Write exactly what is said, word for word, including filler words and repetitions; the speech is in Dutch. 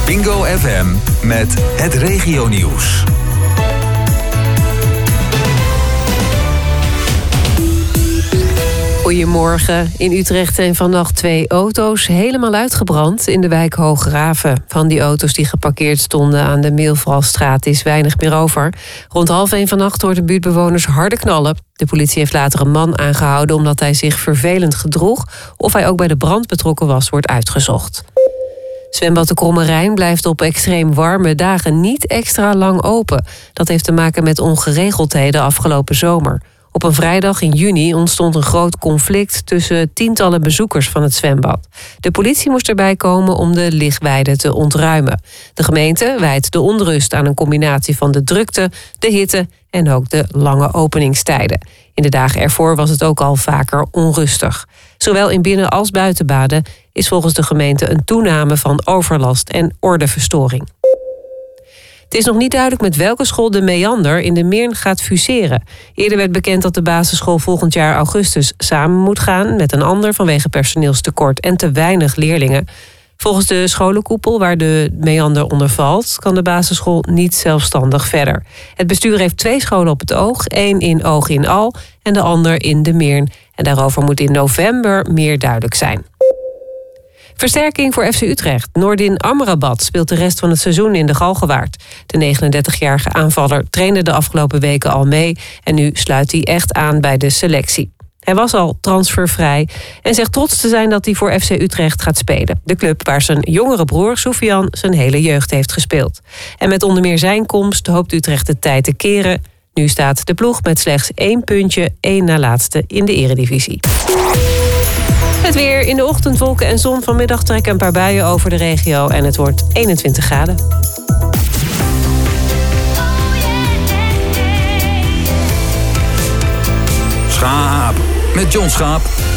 Bingo F M met het regionieuws. Goedemorgen. In Utrecht zijn vannacht twee auto's helemaal uitgebrand in de wijk Hoograven. Van die auto's die geparkeerd stonden aan de Meelvalstraat is weinig meer over. Rond half één vannacht hoorden buurtbewoners harde knallen. De politie heeft later een man aangehouden omdat hij zich vervelend gedroeg. Of hij ook bij de brand betrokken was, wordt uitgezocht. Zwembad de Kromme Rijn blijft op extreem warme dagen niet extra lang open. Dat heeft te maken met ongeregeldheden afgelopen zomer. Op een vrijdag in juni ontstond een groot conflict tussen tientallen bezoekers van het zwembad. De politie moest erbij komen om de lichtweide te ontruimen. De gemeente wijt de onrust aan een combinatie van de drukte, de hitte en ook de lange openingstijden. In de dagen ervoor was het ook al vaker onrustig. Zowel in binnen- als buitenbaden is volgens de gemeente een toename van overlast en ordeverstoring. Het is nog niet duidelijk met welke school de Meander in de Meern gaat fuseren. Eerder werd bekend dat de basisschool volgend jaar augustus samen moet gaan met een ander vanwege personeelstekort en te weinig leerlingen. Volgens de scholenkoepel waar de Meander onder valt, kan de basisschool niet zelfstandig verder. Het bestuur heeft twee scholen op het oog, één in Oog in Al en de ander in de Meern. En daarover moet in november meer duidelijk zijn. Versterking voor F C Utrecht. Noordin Amrabat speelt de rest van het seizoen in de Galgenwaard. De negenendertigjarige aanvaller trainde de afgelopen weken al mee en nu sluit hij echt aan bij de selectie. Hij was al transfervrij en zegt trots te zijn dat hij voor F C Utrecht gaat spelen. De club waar zijn jongere broer Soufiane zijn hele jeugd heeft gespeeld. En met onder meer zijn komst hoopt Utrecht de tijd te keren. Nu staat de ploeg met slechts één puntje, één na laatste in de eredivisie. Het weer in de ochtend, wolken en zon. Vanmiddag trekken een paar buien over de regio en het wordt eenentwintig graden. Schaap met John Schaap.